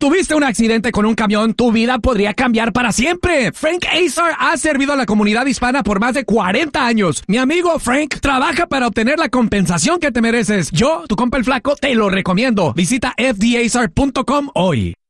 tuviste un accidente con un camión, tu vida podría cambiar para siempre. Frank Azar ha servido a la comunidad hispana por más de 40 años. Mi amigo Frank trabaja para obtener la compensación que te mereces. Yo, tu compa el flaco, te lo recomiendo. Visita fdazar.com hoy.